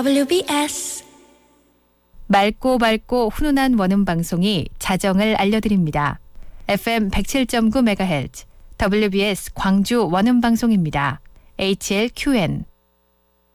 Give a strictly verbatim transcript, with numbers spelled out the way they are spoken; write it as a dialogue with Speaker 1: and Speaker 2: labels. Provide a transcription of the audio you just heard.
Speaker 1: 더블유비에스
Speaker 2: 맑고 밝고 훈훈한 원음 방송이 자정을 알려드립니다. 에프엠 백칠 점 구 메가헤르츠 더블유비에스 광주 원음 방송입니다. 에이치엘큐엔